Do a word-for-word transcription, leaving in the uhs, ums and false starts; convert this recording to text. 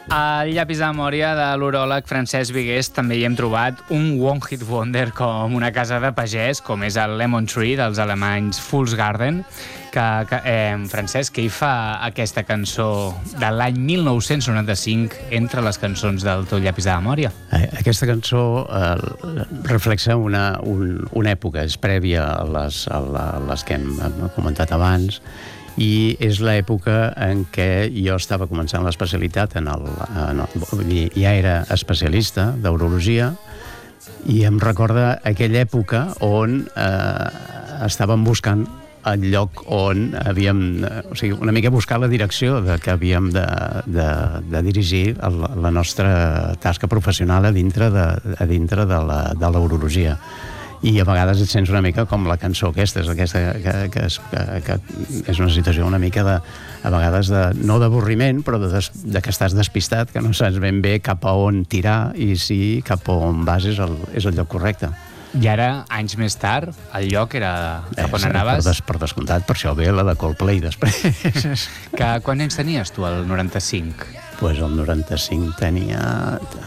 Al llapis de memòria de l'uròleg Francesc Vigués també hi hem trobat un one hit wonder com una casa de pagès, com és el Lemon Tree dels alemanys Fool's Garden, que, que eh, Francesc, que hi fa aquesta cançó de l'any mil nou-cents noranta-cinc entre les cançons del teu llapis de memòria? Aquesta cançó eh, reflexa una, un, una època, és prèvia a les, a les que hem comentat abans, i és l'època en què jo estava començant l'especialitat en el, en el, vull dir, ja era especialista d'urologia, i em recorda aquella època on eh, estàvem buscant el lloc on havíem, o sigui, una mica buscar la direcció de que havíem de, de, de dirigir el, la nostra tasca professional a dintre de, a dintre de la, de l'urologia. I a vegades et sents una mica com la cançó aquesta, és, aquesta que, que, és, que, que és una situació una mica de, a vegades de, no d'avorriment, però de, des, de que estàs despistat, que no saps ben bé cap a on tirar i si cap a on vas és el, és el lloc correcte. I ara, anys més tard, el lloc era cap on eh, anaves? Per, des, per descomptat, per això ve la de Coldplay després. Que, quants anys tenies tu, el noranta-cinc? Pues el noranta-cinc tenia...